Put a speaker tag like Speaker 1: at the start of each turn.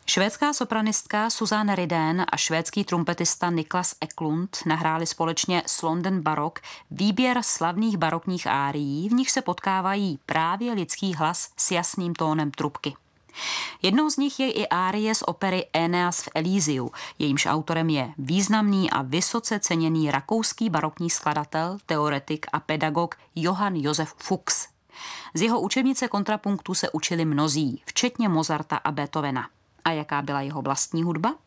Speaker 1: Švédská sopranistka Susanne Rydén a švédský trumpetista Niklas Eklund nahráli společně s London Baroque výběr slavných barokních árií, v nich se potkávají právě lidský hlas s jasným tónem trubky. Jednou z nich je i árie z opery Eneas v Elysiu, jejímž autorem je významný a vysoce ceněný rakouský barokní skladatel, teoretik a pedagog Johann Josef Fuchs. Z jeho učebnice kontrapunktu se učili mnozí, včetně Mozarta a Beethovena. A jaká byla jeho vlastní hudba?